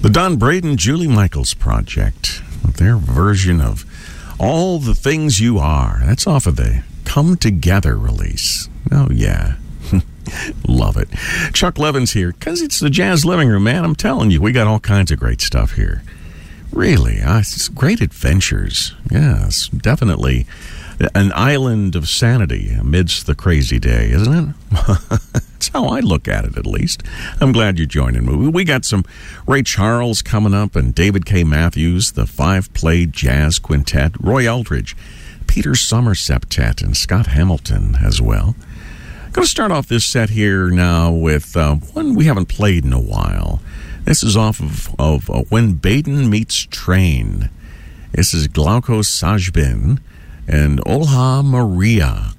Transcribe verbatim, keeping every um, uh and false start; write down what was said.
The Don Braden, Julie Michaels Project, their version of All the Things You Are. That's off of the Come Together release. Oh, yeah. Love it. Chuck Levin's here because it's the Jazz Living Room, man. I'm telling you, we got all kinds of great stuff here. Really, uh, it's great adventures. Yes, definitely an island of sanity amidst the crazy day, isn't it? That's how I look at it, at least. I'm glad you're joining me. We got some Ray Charles coming up and David K. Matthews, the five-play jazz quintet, Roy Eldridge, Peter Sommer Septet, and Scott Hamilton as well. I'm going to start off this set here now with uh, one we haven't played in a while. This is off of, of uh, When Baden Meets Train. This is Glauco Sajbin and Olha Maria.